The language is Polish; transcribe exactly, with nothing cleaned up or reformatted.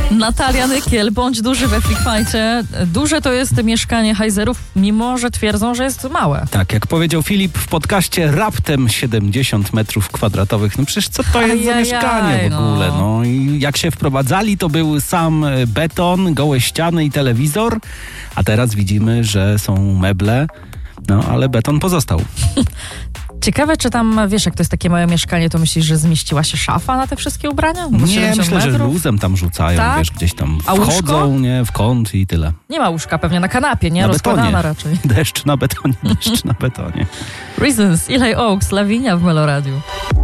Natalia Nykiel, bądź duży we Freakfightie. Duże to jest mieszkanie hajzerów, mimo że twierdzą, że jest małe. Tak, jak powiedział Filip w podcaście, raptem siedemdziesiąt metrów kwadratowych. No przecież co to jest za Ajajaj, mieszkanie w ogóle? no. No i jak się wprowadzali, to był sam beton, gołe ściany i telewizor, a teraz widzimy, że są meble, no ale beton pozostał. Ciekawe, czy tam, wiesz, jak to jest takie małe mieszkanie, to myślisz, że zmieściła się szafa na te wszystkie ubrania? No bo Nie, siedemdziesiąt myślę, że metrów? luzem tam rzucają, Tak? wiesz, gdzieś tam A łóżko? wchodzą, nie, w kąt i tyle. Nie ma łóżka, pewnie na kanapie, nie? Na Rozkładana betonie. raczej. Deszcz na betonie, deszcz na betonie. Reasons, Eli Oaks, Lavinia w Meloradiu.